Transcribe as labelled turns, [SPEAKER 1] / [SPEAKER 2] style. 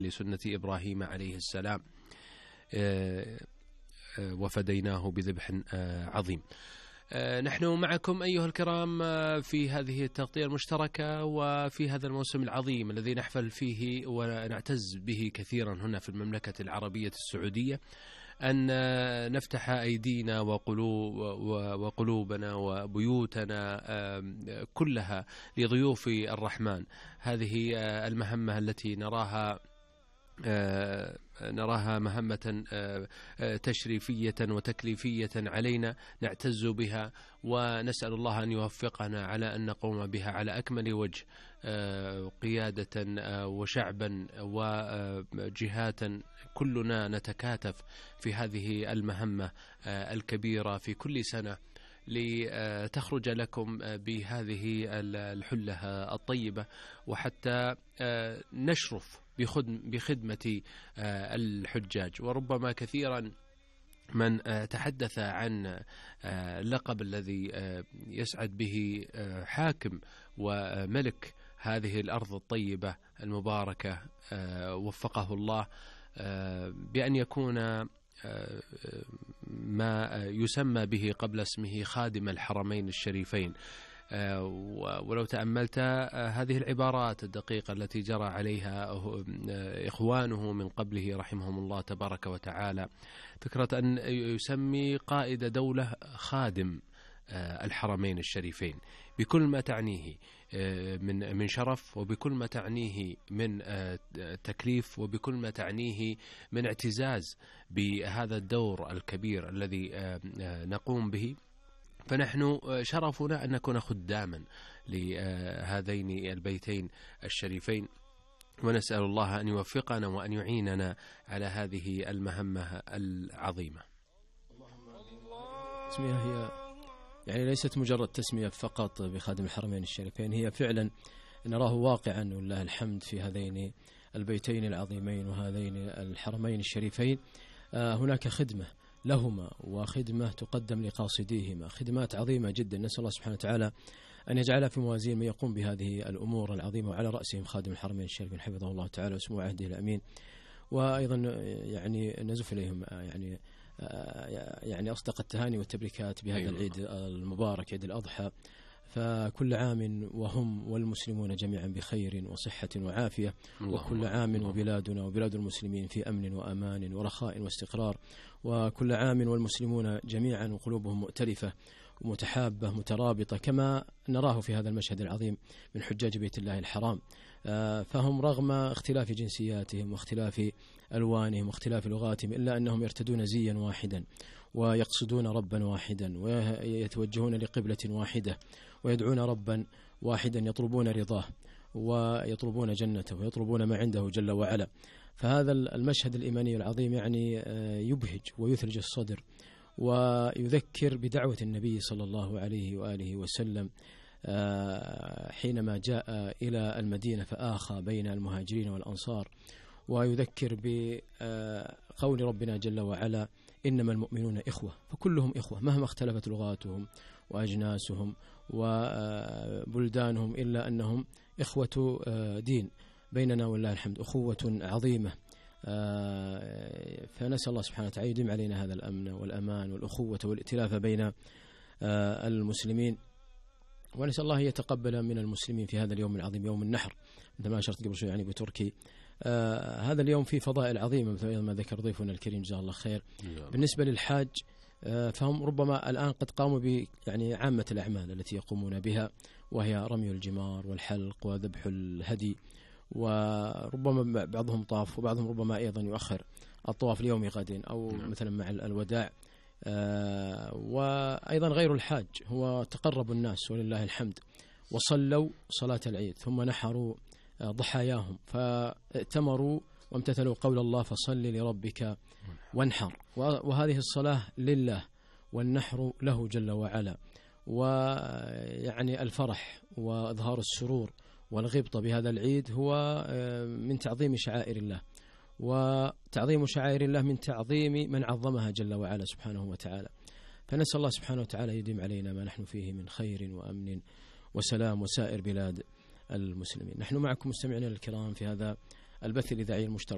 [SPEAKER 1] لسنة إبراهيم عليه السلام، وفديناه بذبح عظيم. نحن معكم أيها الكرام في هذه التغطية المشتركة وفي هذا الموسم العظيم الذي نحفل فيه ونعتز به كثيرا هنا في المملكة العربية السعودية، أن نفتح أيدينا وقلوبنا وبيوتنا كلها لضيوف الرحمن. هذه المهمة التي نراها مهمة تشريفية وتكليفية علينا نعتز بها، ونسأل الله أن يوفقنا على أن نقوم بها على أكمل وجه، قيادة وشعبا وجهات، كلنا نتكاتف في هذه المهمة الكبيرة في كل سنة لتخرج لكم بهذه الحلة الطيبة، وحتى نشرف بخدمة الحجاج. وربما كثيرا من تحدث عن اللقب الذي يسعد به حاكم وملك هذه الأرض الطيبة المباركة وفقه الله، بأن يكون ما يسمى به قبل اسمه خادم الحرمين الشريفين. ولو تأملت هذه العبارات الدقيقة التي جرى عليها إخوانه من قبله رحمهم الله تبارك وتعالى، فكرة أن يسمي قائد دولة خادم الحرمين الشريفين بكل ما تعنيه من شرف، وبكل ما تعنيه من تكليف، وبكل ما تعنيه من اعتزاز بهذا الدور الكبير الذي نقوم به. فنحن شرفنا أن نكون خداما لهذين البيتين الشريفين، ونسأل الله أن يوفقنا وأن يعيننا على هذه المهمة العظيمة.
[SPEAKER 2] تسمية هي يعني ليست مجرد تسمية فقط بخادم الحرمين الشريفين، هي فعلا نراه واقعا ولله الحمد في هذين البيتين العظيمين وهذين الحرمين الشريفين. هناك خدمة لهما وخدمة تقدم لقاصديهما، خدمات عظيمة جدا. نسأل الله سبحانه وتعالى أن يجعلها في موازين من يقوم بهذه الأمور العظيمة، وعلى رأسهم خادم الحرمين الشريفين حفظه الله تعالى وسمو عهده الأمين. وأيضا يعني نزف إليهم يعني أصدق التهاني والتبريكات بهذا العيد المبارك، عيد الأضحى. فكل عام وهم والمسلمون جميعا بخير وصحة وعافية، وكل عام وبلادنا وبلاد المسلمين في أمن وأمان ورخاء واستقرار، وكل عام والمسلمون جميعا وقلوبهم مؤتلفة ومتحابة مترابطة كما نراه في هذا المشهد العظيم من حجاج بيت الله الحرام. فهم رغم اختلاف جنسياتهم واختلاف ألوانهم واختلاف لغاتهم إلا أنهم يرتدون زيا واحدا ويقصدون ربا واحدا ويتوجهون لقبلة واحدة ويدعون ربا واحدا، يطلبون رضاه ويطلبون جنته ويطلبون ما عنده جل وعلا. فهذا المشهد الإيماني العظيم يعني يبهج ويثلج الصدر، ويذكر بدعوة النبي صلى الله عليه وآله وسلم حينما جاء إلى المدينة فآخى بين المهاجرين والأنصار، ويذكر بقول ربنا جل وعلا إنما المؤمنون إخوة، فكلهم إخوة مهما اختلفت لغاتهم وأجناسهم وبلدانهم، إلا أنهم إخوة دين بيننا والله الحمد، أخوة عظيمة. فنسأل الله سبحانه وتعالى يديم علينا هذا الأمن والأمان والأخوة والائتلاف بين المسلمين، ونسأل الله يتقبل من المسلمين في هذا اليوم العظيم يوم النحر مثل ما أشرت قبل شوي يعني بتركي. هذا اليوم فيه فضائل عظيمة مثل ما ذكر ضيفنا الكريم جزاه الله خير. بالنسبة للحاج فهم ربما الآن قد قاموا يعني عامة الأعمال التي يقومون بها، وهي رمي الجمار والحلق وذبح الهدي، وربما بعضهم طاف وبعضهم ربما أيضا يؤخر الطواف ليوم غد أو مثلا مع الوداع. وأيضا غير الحاج هو تقرب الناس ولله الحمد وصلوا صلاة العيد ثم نحروا ضحاياهم فاتمروا وامتثلوا قول الله فصل لربك وانحر، وهذه الصلاة لله والنحر له جل وعلا. ويعني الفرح وإظهار السرور والغبطة بهذا العيد هو من تعظيم شعائر الله، وتعظيم شعائر الله من تعظيم من عظمها جل وعلا سبحانه وتعالى. فنسأل الله سبحانه وتعالى يديم علينا ما نحن فيه من خير وأمن وسلام وسائر بلاد المسلمين. نحن معكم مستمعينا الكرام في هذا البث الإذاعي المشترك